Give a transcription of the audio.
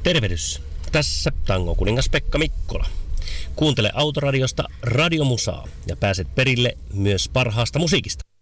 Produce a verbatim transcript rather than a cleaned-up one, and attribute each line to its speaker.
Speaker 1: Tervehdys. Tässä Tango kuningas Pekka Mikkola. Kuuntele Autoradiosta Radiomusaa ja pääset perille myös parhaasta musiikista.